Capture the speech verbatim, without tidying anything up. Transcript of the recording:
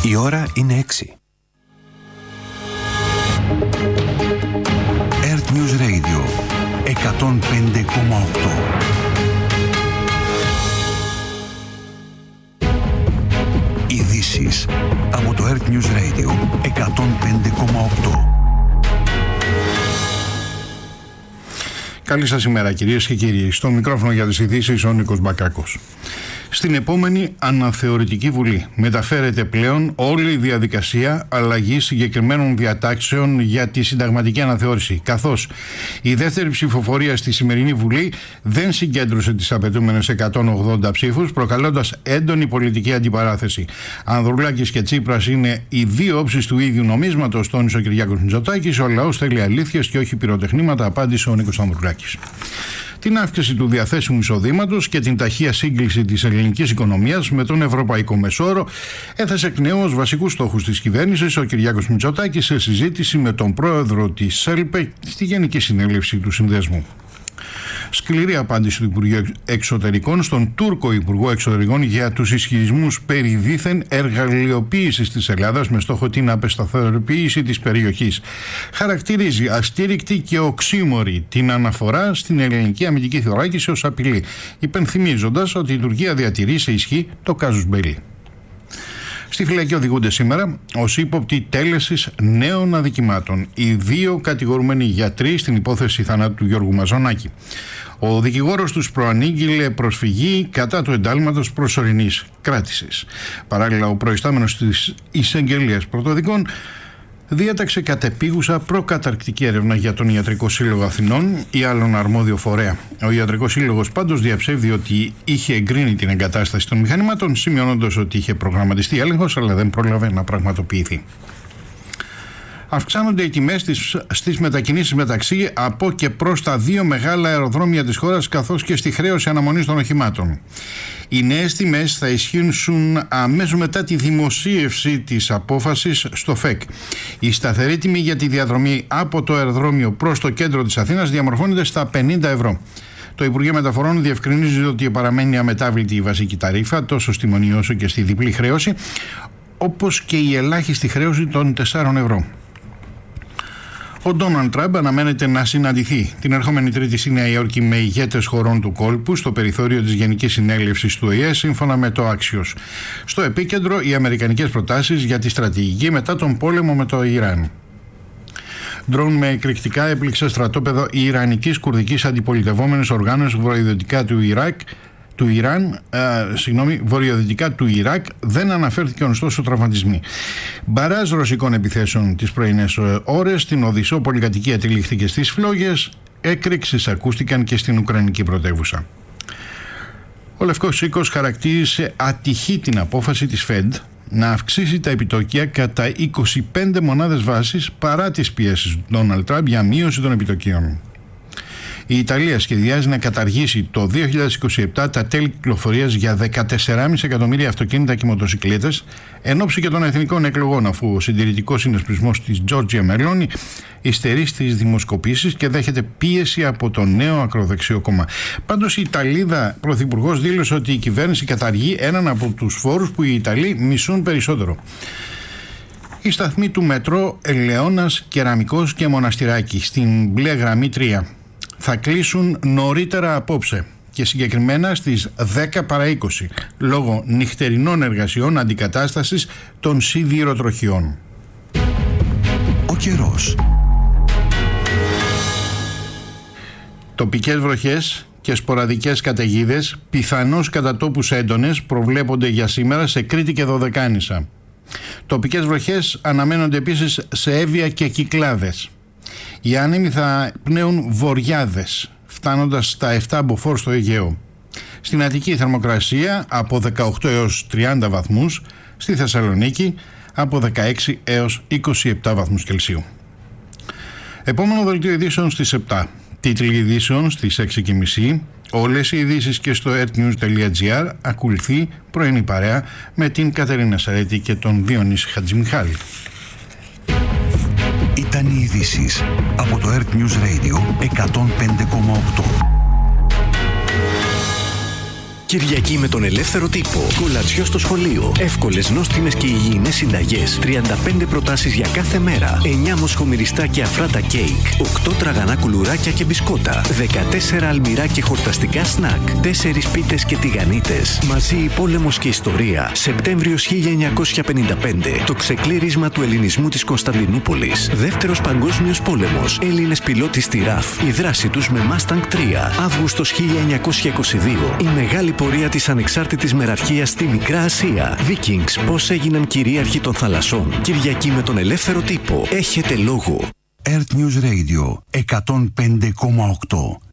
Η ώρα είναι έξι. Earth News Radio εκατόν πέντε κόμμα οκτώ. Ειδήσεις από το Earth News Radio εκατόν πέντε κόμμα οκτώ. Καλή σας ημέρα κυρίες και κύριοι. Στο μικρόφωνο για τις ειδήσεις ο Νίκος Μπακάκος. Στην επόμενη αναθεωρητική βουλή μεταφέρεται πλέον όλη η διαδικασία αλλαγής συγκεκριμένων διατάξεων για τη συνταγματική αναθεώρηση, καθώς η δεύτερη ψηφοφορία στη σημερινή βουλή δεν συγκέντρωσε τις απαιτούμενες εκατόν ογδόντα ψήφους, προκαλώντας έντονη πολιτική αντιπαράθεση. Ανδρουλάκης και Τσίπρας είναι οι δύο όψεις του ίδιου νομίσματος, τόνισε ο Κυριάκος Μητσοτάκης. Ο λαός θέλει αλήθειες και όχι πυροτεχνήματα, απάντησε ο Νίκος Ανδρουλάκης. Την αύξηση του διαθέσιμου εισοδήματος και την ταχεία σύγκληση της ελληνικής οικονομίας με τον ευρωπαϊκό μεσόρο έθεσε εκ νέου ως βασικούς στόχους της κυβέρνησης ο Κυριάκος Μητσοτάκης σε συζήτηση με τον πρόεδρο της ΣΕΛΠΕ στη Γενική Συνέλευση του Συνδέσμου. Σκληρή απάντηση του Υπουργείου Εξωτερικών στον Τούρκο Υπουργό Εξωτερικών για τους ισχυρισμούς περί δίθεν εργαλειοποίησης της Ελλάδας με στόχο την απεσταθεροποίηση της περιοχής. Χαρακτηρίζει αστήρικτη και οξύμορη την αναφορά στην ελληνική αμυντική θωράκιση ως απειλή, υπενθυμίζοντας ότι η Τουρκία διατηρεί σε ισχύ το κάζους μπέλι. Στη φυλακή οδηγούνται σήμερα ως ύποπτοι τέλεσης νέων αδικημάτων οι δύο κατηγορούμενοι γιατροί στην υπόθεση θανάτου του Γιώργου Μαζονάκη. Ο δικηγόρος τους προανήγγειλε προσφυγή κατά του εντάλματος προσωρινής κράτησης. Παράλληλα, ο προϊστάμενος της Εισαγγελίας Πρωτοδικών διέταξε κατεπίγουσα προκαταρκτική έρευνα για τον Ιατρικό Σύλλογο Αθηνών ή άλλον αρμόδιο φορέα. Ο Ιατρικός Σύλλογος πάντως διαψεύδει ότι είχε εγκρίνει την εγκατάσταση των μηχανημάτων, σημειώνοντας ότι είχε προγραμματιστεί έλεγχος, αλλά δεν πρόλαβε να πραγματοποιηθεί. Αυξάνονται οι τιμές στις, στις μετακινήσεις μεταξύ από και προς τα δύο μεγάλα αεροδρόμια της χώρας, καθώς και στη χρέωση αναμονής των οχημάτων. Οι νέες τιμές θα ισχύσουν αμέσως μετά τη δημοσίευση της απόφασης στο ΦΕΚ. Η σταθερή τιμή για τη διαδρομή από το αεροδρόμιο προς το κέντρο της Αθήνας διαμορφώνεται στα πενήντα ευρώ. Το Υπουργείο Μεταφορών διευκρινίζει ότι παραμένει αμετάβλητη η βασική ταρίφα τόσο στη μονή όσο και στη διπλή χρέωση, όπως και η ελάχιστη χρέωση των τεσσάρων ευρώ. Ο Ντόναλντ Τραμπ αναμένεται να συναντηθεί την ερχόμενη Τρίτη στη Νέα Υόρκη με ηγέτες χωρών του κόλπου στο περιθώριο της Γενικής Συνέλευσης του Ο Ε Ε, σύμφωνα με το Axios. Στο επίκεντρο οι αμερικανικές προτάσεις για τη στρατηγική μετά τον πόλεμο με το Ιράν. Ντρόουν με εκρηκτικά έπληξε στρατόπεδο η Ιρανικής Κουρδικής Αντιπολιτευόμενης Οργάνωσης βορειοδυτικά του Ιράκ. του Ιράν, ε, συγγνώμη, βορειοδυτικά του Ιράκ, δεν αναφέρθηκαν ωστόσο τραυματισμοί. Μπαράζ ρωσικών επιθέσεων τις πρωινές ώρες στην Οδυσσό πολυκατοικία τυλίχθηκε στις φλόγες, έκρηξεις ακούστηκαν και στην Ουκρανική πρωτεύουσα. Ο Λευκός Οίκος χαρακτήρισε ατυχή την απόφαση της Φεντ να αυξήσει τα επιτόκια κατά είκοσι πέντε μονάδες βάσης παρά τις πιέσεις του Ντόναλντ Τραμπ για μείωση των επιτοκίων. Η Ιταλία σχεδιάζει να καταργήσει το δύο χιλιάδες είκοσι επτά τα τέλη κυκλοφορίας για δεκατέσσερα κόμμα πέντε εκατομμύρια αυτοκίνητα και μοτοσικλέτες εν ώψη και των εθνικών εκλογών, αφού ο συντηρητικός συνασπισμός της Τζόρτζια Μελόνι υστερεί στις δημοσκοπήσεις και δέχεται πίεση από το νέο ακροδεξιό κόμμα. Πάντως η Ιταλίδα πρωθυπουργός δήλωσε ότι η κυβέρνηση καταργεί έναν από τους φόρους που οι Ιταλοί μισούν περισσότερο. Η σταθμή του μετρό Ελαιώνας, Κεραμικός και Μοναστηράκι στην μπλε γραμμή τρία θα κλείσουν νωρίτερα απόψε και συγκεκριμένα στις δέκα παρά είκοσι λόγω νυχτερινών εργασιών αντικατάστασης των σιδηροτροχιών. Ο καιρός. Τοπικές βροχές και σποραδικές καταιγίδες, πιθανώς κατά τόπους έντονες, προβλέπονται για σήμερα σε Κρήτη και Δωδεκάνησα. Τοπικές βροχές αναμένονται επίσης σε Εύβοια και Κυκλάδες. Οι άνεμοι θα πνέουν βοριάδες, φτάνοντας στα επτά μποφόρ στο Αιγαίο. Στην Αττική η θερμοκρασία από δεκαοκτώ έως τριάντα βαθμούς, στη Θεσσαλονίκη από δεκαέξι έως είκοσι επτά βαθμούς Κελσίου. Επόμενο δελτίο ειδήσεων στις επτά. Τίτλοι ειδήσεων στις έξι και μισή. Όλες οι ειδήσεις και στο earthnews τελεία gr. Ακολουθεί πρωινή παρέα με την Κατερίνα Σαρέτη και τον Διονύση Χατζημιχάλη. Ήταν οι ειδήσεις από το Earth News Radio εκατόν πέντε κόμμα οκτώ. Κυριακή με τον ελεύθερο τύπο. Κολατσιό στο σχολείο. Εύκολες, νόστιμες και υγιεινές συνταγές. τριάντα πέντε προτάσεις για κάθε μέρα. εννιά μοσχομυριστά και αφράτα κέικ. οκτώ τραγανά κουλουράκια και μπισκότα. δεκατέσσερα αλμυρά και χορταστικά σνακ. τέσσερις πίτες και τηγανίτες. Μαζί η πόλεμος και ιστορία. Σεπτέμβριος χίλια εννιακόσια πενήντα πέντε. Το ξεκλήρισμα του ελληνισμού της Κωνσταντινούπολης. Δεύτερος παγκόσμιος πόλεμος. Έλληνες πιλότοι στη ΡΑΦ. Η δράση τους με Mustang τρία. Αύγουστος χίλια εννιακόσια είκοσι δύο. Η μεγάλη πορεία της ανεξάρτητης μεραρχίας στη Μικρά Ασία. Vikings. Πώς έγιναν κυρίαρχοι των θαλασσών. Κυριακή με τον ελεύθερο τύπο. Έχετε λόγο. Earth News Radio εκατόν πέντε κόμμα οκτώ.